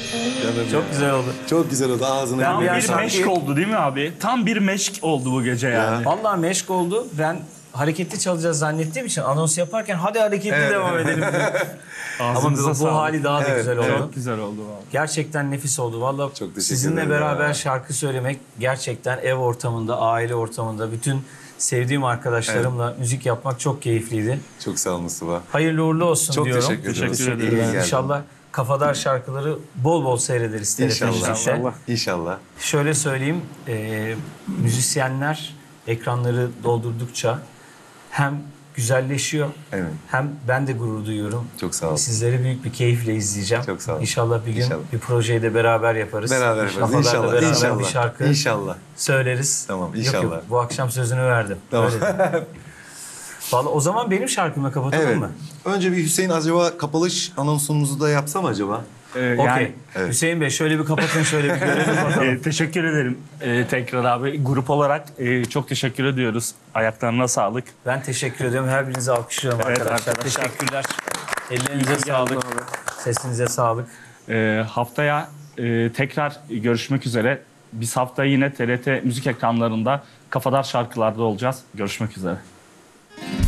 Canım Çok ya. güzel oldu. Çok güzel oldu. Ağzına Tam bir bir şarkıyı- meşk oldu değil mi abi? Tam bir meşk oldu bu gece yani. Vallahi meşk oldu. Ben hareketli çalacağız zannettiğim için anons yaparken hadi hareketli devam edelim dedim. Ama Ağzınıza bu sağlık. hali daha da güzel oldu. Çok güzel oldu vallahi. Gerçekten nefis oldu. Vallahi Çok teşekkür sizinle ederim beraber ya. şarkı söylemek gerçekten ev ortamında, aile ortamında bütün sevdiğim arkadaşlarımla müzik yapmak çok keyifliydi. Çok sağ ol Mustafa. Hayırlı uğurlu olsun Çok diyorum. teşekkür ederim. Teşekkür İyi ederim. geldin. İnşallah Kafadar şarkıları bol bol seyrederiz TRT İnşallah. Müzik'te. İnşallah. Şöyle söyleyeyim, müzisyenler ekranları doldurdukça hem güzelleşiyor Evet. hem ben de gurur duyuyorum. Çok sağ ol. Sizleri büyük bir keyifle izleyeceğim. Çok sağ ol. İnşallah bir gün İnşallah. bir projeyi de beraber yaparız. Beraber yaparız. Kafadar'la İnşallah. beraber İnşallah. bir şarkı İnşallah. söyleriz. Tamam, Yok inşallah. yok, bu akşam sözünü verdim. Tamam. Öyle dedim. Vallahi o zaman benim şarkımla kapatalım Evet. mı? Önce bir Hüseyin acaba kapanış anonsumuzu da yapsam acaba? Okey. Evet. Hüseyin Bey şöyle bir kapatın, şöyle bir görelim bakalım. Teşekkür ederim tekrar abi. Grup olarak çok teşekkür ediyoruz. Ayaklarına sağlık. Ben teşekkür ediyorum. Her birinizi alkışlıyorum Evet, arkadaşlar. arkadaşlar. Teşekkürler. Ellerinize sağlık. Sesinize sağlık. Haftaya tekrar görüşmek üzere. Biz haftaya yine TRT müzik ekranlarında Kafadar şarkılarda olacağız. Görüşmek üzere.